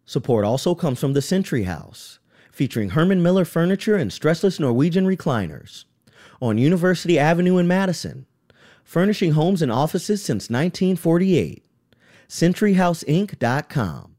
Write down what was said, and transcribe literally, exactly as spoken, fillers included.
Support also comes from the Century House, featuring Herman Miller furniture and stressless Norwegian recliners. On University Avenue in Madison, furnishing homes and offices since nineteen forty-eight. century house inc dot com.